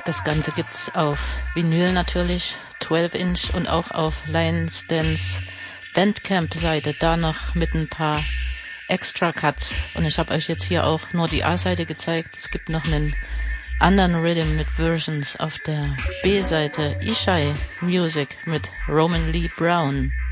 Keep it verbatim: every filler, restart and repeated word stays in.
Das Ganze gibt's auf Vinyl natürlich, zwölf Inch und auch auf Lions Dance Bandcamp-Seite, da noch mit ein paar Extra Cuts. Und ich habe euch jetzt hier auch nur die A-Seite gezeigt. Es gibt noch einen anderen Rhythm mit Versions auf der B-Seite, Ishai Music mit Roman Lee Brown.